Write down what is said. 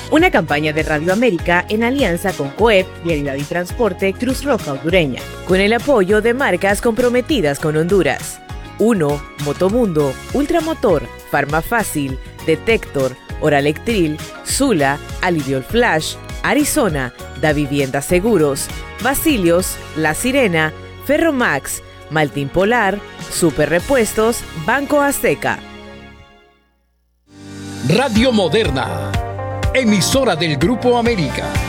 Una campaña de Radio América en alianza con COEP, Vialidad y Transporte, Cruz Roja Hondureña, con el apoyo de marcas comprometidas con Honduras. 1. Motomundo, Ultramotor, Farmafácil, Detector, Oralectril, Sula, Aliviol Flash, Arizona, Da Vivienda Seguros, Basilios, La Sirena, Ferromax, Maltín Polar, Super Repuestos, Banco Azteca. Radio Moderna, emisora del Grupo América.